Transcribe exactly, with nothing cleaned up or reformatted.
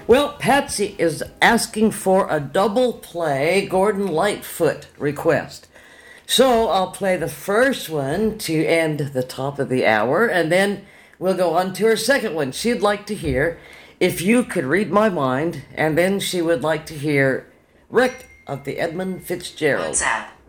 Well, Patsy is asking for a double play Gordon Lightfoot request. So I'll play the first one to end the top of the hour, and then we'll go on to her second one. She'd like to hear If You Could Read My Mind, and then she would like to hear Wrecked of the Edmund Fitzgerald. WhatsApp.